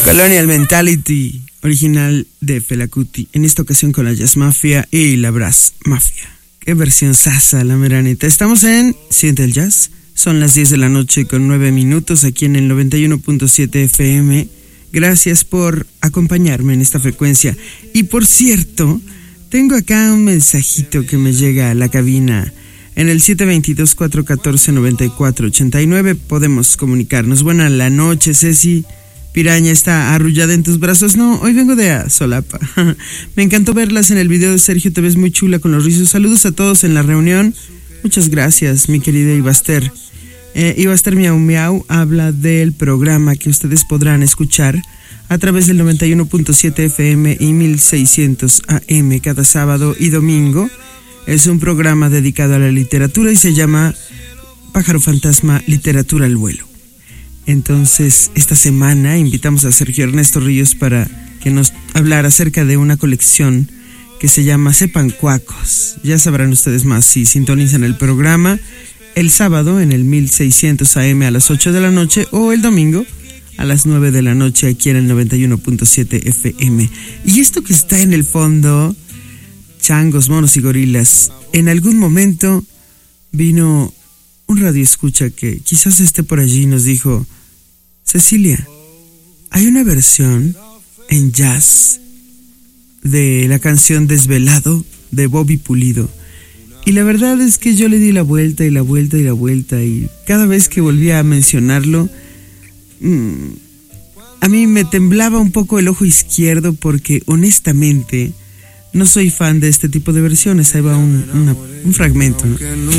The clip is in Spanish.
Colonial Mentality, original de Fela Kuti, en esta ocasión con la Jazz Mafia y la Brass Mafia. Qué versión sasa, la meranita. Estamos en Siente el Jazz, son las 10 de la noche con 9 minutos aquí en el 91.7 FM. Gracias por acompañarme en esta frecuencia. Y por cierto, tengo acá un mensajito que me llega a la cabina. En el 722-414-9489 podemos comunicarnos. Buena la noche, Ceci. Piraña está arrullada en tus brazos. No, hoy vengo de a solapa. Me encantó verlas en el video de Sergio, te ves muy chula con los rizos. Saludos a todos en la reunión. Muchas gracias, mi querida Ibaster. Ibaster Miau Miau habla del programa que ustedes podrán escuchar a través del 91.7 FM y 1600 AM cada sábado y domingo. Es un programa dedicado a la literatura y se llama Pájaro Fantasma, Literatura al Vuelo. Entonces, esta semana invitamos a Sergio Ernesto Ríos para que nos hablara acerca de una colección que se llama Sepan Cuacos. Ya sabrán ustedes más si sintonizan el programa el sábado en el 1600 AM a las 8 de la noche o el domingo a las 9 de la noche aquí en el 91.7 FM. Y esto que está en el fondo, changos, monos y gorilas, en algún momento vino un radioescucha que quizás esté por allí y nos dijo: Cecilia, hay una versión en jazz de la canción Desvelado de Bobby Pulido. Y la verdad es que yo le di la vuelta y la vuelta y la vuelta, y cada vez que volvía a mencionarlo, a mí me temblaba un poco el ojo izquierdo porque honestamente no soy fan de este tipo de versiones. Ahí va un fragmento, ¿no?